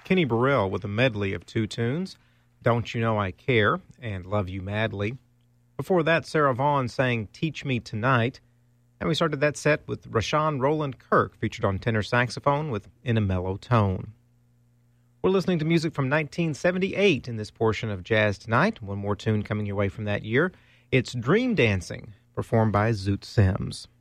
Kenny Burrell with a medley of two tunes, Don't You Know I Care and Love You Madly. Before that, Sarah Vaughan sang Teach Me Tonight. And we started that set with Rashawn Roland Kirk, featured on tenor saxophone with In a Mellow Tone. We're listening to music from 1978 in this portion of Jazz Tonight. One more tune coming your way from that year. It's Dream Dancing, performed by Zoot Sims.